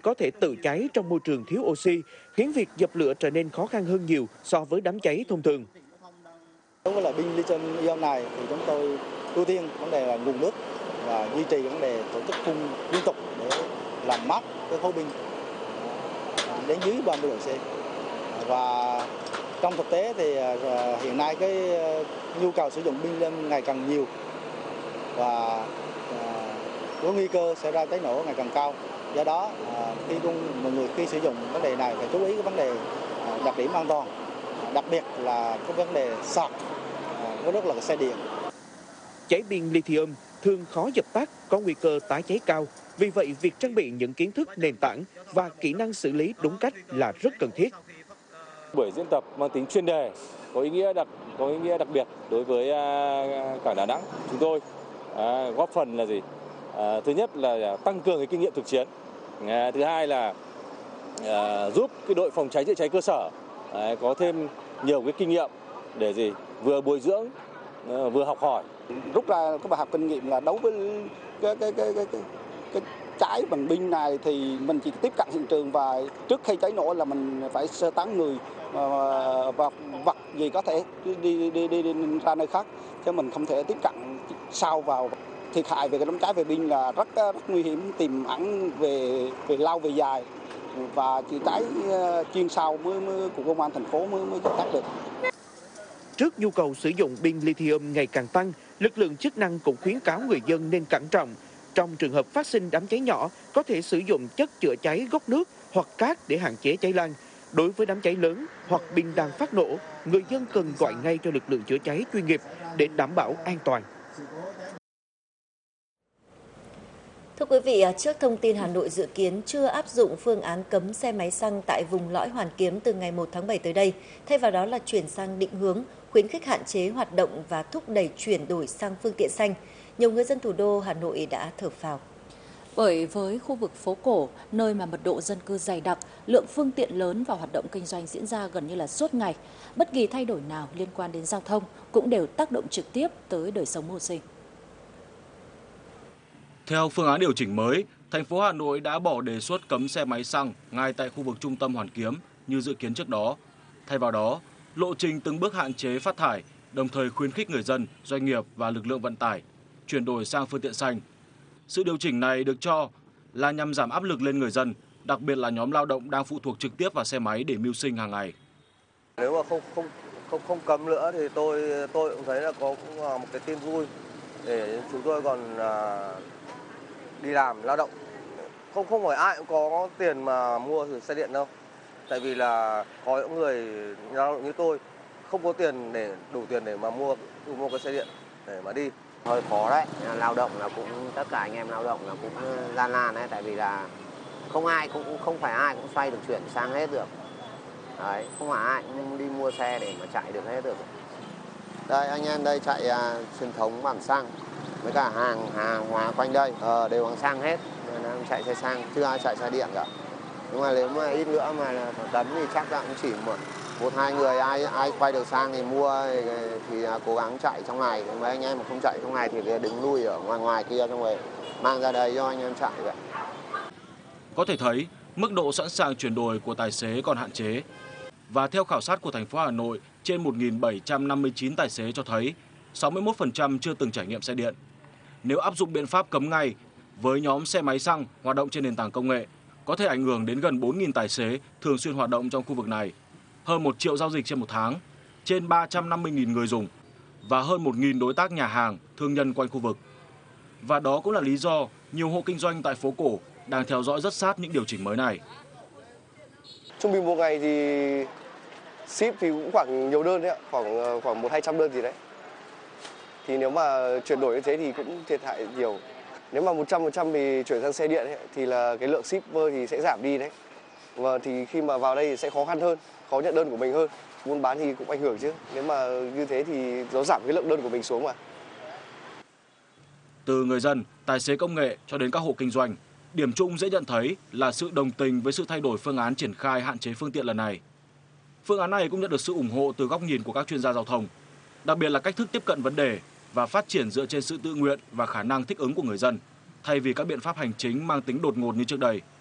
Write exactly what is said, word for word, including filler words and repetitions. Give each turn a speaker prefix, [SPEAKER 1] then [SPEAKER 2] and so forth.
[SPEAKER 1] có thể tự cháy trong môi trường thiếu oxy, khiến việc dập lửa trở nên khó khăn hơn nhiều so với đám cháy thông thường.
[SPEAKER 2] Đối với loại pin lithium ion này thì chúng tôi ưu tiên vấn đề là nguồn nước và duy trì vấn đề tổ chức phun liên tục để làm mát cái khối pin đến dưới ba mươi độ C. Và trong thực tế thì hiện nay cái nhu cầu sử dụng pin ngày càng nhiều và có nguy cơ xảy ra cháy nổ ngày càng cao. Do đó khi mọi người khi sử dụng vấn đề này phải chú ý cái vấn đề đặc điểm an toàn, đặc biệt là cái vấn đề sạc, có rất là xe điện.
[SPEAKER 1] Cháy pin lithium thường khó dập tắt, có nguy cơ tái cháy cao. Vì vậy, việc trang bị những kiến thức nền tảng và kỹ năng xử lý đúng cách là rất cần thiết.
[SPEAKER 3] Buổi diễn tập mang tính chuyên đề, có ý nghĩa đặc có ý nghĩa đặc biệt đối với cảng Đà Nẵng. Chúng tôi à, góp phần là gì? À, thứ nhất là tăng cường cái kinh nghiệm thực chiến. À, thứ hai là à, giúp cái đội phòng cháy chữa cháy cơ sở à, có thêm nhiều cái kinh nghiệm để gì? Vừa bồi dưỡng, à, vừa học hỏi.
[SPEAKER 2] Rút ra cái bài học kinh nghiệm là đấu với cái cái cái cái, cái, cái cháy bằng pin này thì mình chỉ tiếp cận hiện trường và trước khi cháy nổ là mình phải sơ tán người và vật gì có thể đi đi, đi đi đi ra nơi khác, chứ mình không thể tiếp cận sau vào. Thiệt hại về cái đám cháy về pin là rất, rất nguy hiểm, tiềm ẩn về về lâu về dài và chữa cháy chuyên sâu mới, mới của công an thành phố mới mới dập tắt được.
[SPEAKER 1] Trước nhu cầu sử dụng pin lithium ngày càng tăng, lực lượng chức năng cũng khuyến cáo người dân nên cẩn trọng. Trong trường hợp phát sinh đám cháy nhỏ, có thể sử dụng chất chữa cháy gốc nước hoặc cát để hạn chế cháy lan. Đối với đám cháy lớn hoặc pin đang phát nổ, người dân cần gọi ngay cho lực lượng chữa cháy chuyên nghiệp để đảm bảo an toàn.
[SPEAKER 4] Thưa quý vị, trước thông tin Hà Nội dự kiến chưa áp dụng phương án cấm xe máy xăng tại vùng lõi Hoàn Kiếm từ ngày một tháng bảy tới đây, thay vào đó là chuyển sang định hướng, khuyến khích hạn chế hoạt động và thúc đẩy chuyển đổi sang phương tiện xanh, nhiều người dân thủ đô Hà Nội đã thở phào.
[SPEAKER 5] Bởi với khu vực phố cổ, nơi mà mật độ dân cư dày đặc, lượng phương tiện lớn và hoạt động kinh doanh diễn ra gần như là suốt ngày, bất kỳ thay đổi nào liên quan đến giao thông cũng đều tác động trực tiếp tới đời sống mưu sinh.
[SPEAKER 6] Theo phương án điều chỉnh mới, thành phố Hà Nội đã bỏ đề xuất cấm xe máy xăng ngay tại khu vực trung tâm Hoàn Kiếm như dự kiến trước đó. Thay vào đó, lộ trình từng bước hạn chế phát thải, đồng thời khuyến khích người dân, doanh nghiệp và lực lượng vận tải chuyển đổi sang phương tiện xanh. Sự điều chỉnh này được cho là nhằm giảm áp lực lên người dân, đặc biệt là nhóm lao động đang phụ thuộc trực tiếp vào xe máy để mưu sinh hàng ngày.
[SPEAKER 7] Nếu mà không không không không cấm nữa thì tôi tôi cũng thấy là có cũng là một cái tin vui để chúng tôi còn à, đi làm lao động. Không không phải ai cũng có tiền mà mua thử xe điện đâu. Tại vì là có những người lao động như tôi không có tiền để đủ tiền để mà mua mua cái xe điện để mà đi.
[SPEAKER 8] Hơi khó đấy, lao động là cũng tất cả anh em lao động là cũng gian nan đấy, tại vì là không ai cũng không phải ai cũng xoay được chuyển sang hết được. Đấy, không phải ai cũng đi mua xe để mà chạy được hết được. Đây anh em đây chạy à, truyền thống bản xăng với cả hàng hàng hóa quanh đây ờ, đều bằng xăng hết, nên là chạy xe xăng, chưa ai chạy xe điện cả. Nhưng mà nếu mà ít nữa mà là tấn thì chắc là cũng chỉ một một hai người ai ai quay được sang thì mua thì, thì cố gắng chạy trong ngày. Mấy anh em mà không chạy trong ngày thì đứng lui ở ngoài ngoài kia xong rồi mang ra đây cho anh em chạy vậy.
[SPEAKER 6] Có thể thấy mức độ sẵn sàng chuyển đổi của tài xế còn hạn chế. Và theo khảo sát của thành phố Hà Nội, trên một nghìn bảy trăm năm mươi chín tài xế cho thấy sáu mươi mốt phần trăm chưa từng trải nghiệm xe điện. Nếu áp dụng biện pháp cấm ngay với nhóm xe máy xăng hoạt động trên nền tảng công nghệ, có thể ảnh hưởng đến gần bốn nghìn tài xế thường xuyên hoạt động trong khu vực này, hơn một triệu giao dịch trên một tháng, trên ba trăm năm mươi nghìn người dùng và hơn một nghìn đối tác nhà hàng, thương nhân quanh khu vực. Và đó cũng là lý do nhiều hộ kinh doanh tại phố cổ đang theo dõi rất sát những điều chỉnh mới này.
[SPEAKER 7] Trung bình một ngày thì ship thì cũng khoảng nhiều đơn đấy ạ, khoảng khoảng một hai trăm đơn gì đấy. Thì nếu mà chuyển đổi như thế thì cũng thiệt hại nhiều. Nếu mà một trăm phần trăm thì chuyển sang xe điện ấy, thì là cái lượng shipper thì sẽ giảm đi đấy. Và thì khi mà vào đây thì sẽ khó khăn hơn, khó nhận đơn của mình hơn. Buôn bán thì cũng ảnh hưởng chứ. Nếu mà như thế thì nó giảm cái lượng đơn của mình xuống mà.
[SPEAKER 6] Từ người dân, tài xế công nghệ cho đến các hộ kinh doanh, điểm chung dễ nhận thấy là sự đồng tình với sự thay đổi phương án triển khai hạn chế phương tiện lần này. Phương án này cũng nhận được sự ủng hộ từ góc nhìn của các chuyên gia giao thông, đặc biệt là cách thức tiếp cận vấn đề và phát triển dựa trên sự tự nguyện và khả năng thích ứng của người dân, thay vì các biện pháp hành chính mang tính đột ngột như trước đây.